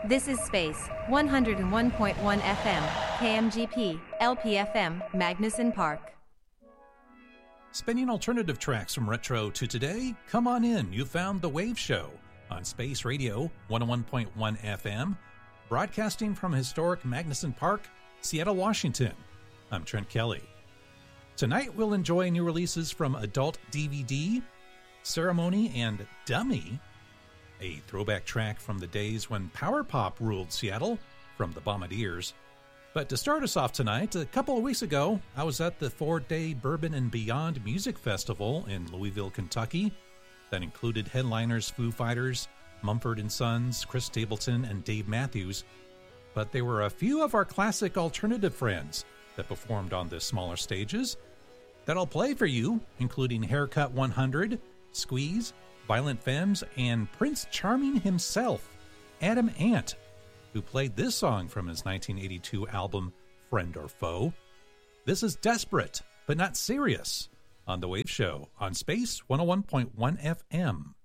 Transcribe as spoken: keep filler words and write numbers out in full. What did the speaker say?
This is Space, one oh one point one F M, K M G P, L P F M, Magnuson Park. Spinning alternative tracks from retro to today, come on in, you found The Wave Show on Space Radio, one oh one point one F M, broadcasting from historic Magnuson Park, Seattle, Washington. I'm Trent Kelly. Tonight we'll enjoy new releases from Adult D V D, Ceremony, and Dummy, a throwback track from the days when power pop ruled Seattle from the Bombardiers. But to start us off tonight, a couple of weeks ago, I was at the four-day Bourbon and Beyond Music Festival in Louisville, Kentucky. That included headliners Foo Fighters, Mumford and Sons, Chris Stapleton, and Dave Matthews. But there were a few of our classic alternative friends that performed on the smaller stages that I'll play for you, including Haircut one hundred, Squeeze, Violent Femmes, and Prince Charming himself, Adam Ant, who played this song from his nineteen eighty-two album, Friend or Foe. This is Desperate, but Not Serious, on The Wave Show, on Space one oh one point one F M.